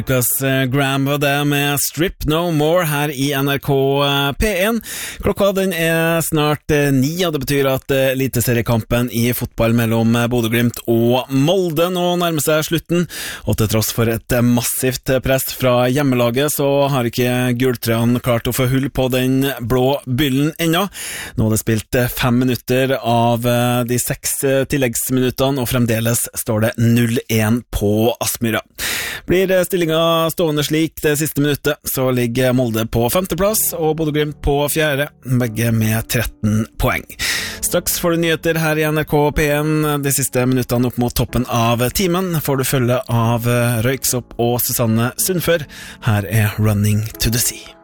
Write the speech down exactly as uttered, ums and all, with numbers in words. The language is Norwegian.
Lucas Graham var det med Strip No More her i N R K P én. Klokka den er snart ni, og det betyr at eliteseriekampen i fotball mellom Bodø/Glimt og Molde nå nærmer seg slutten, og til tross for et massivt press fra hjemmelaget, så har ikke gultrøyene klart å få hull på den blå byllen ennå. Nå er det spilt fem minutter av de seks tilleggsminuttene, og fremdeles står det null én på Aspmyra. Blir stillinga stående slik det siste minuttet, så ligger Molde på femteplass og Bodø/Glimt på fjerde, begge med tretten poeng. Straks får du nyheter her i N R K P én. De siste minuttene opp mot toppen av timen får du følge av Røyksopp og Susanne Sundfør. Her er Running to the Sea.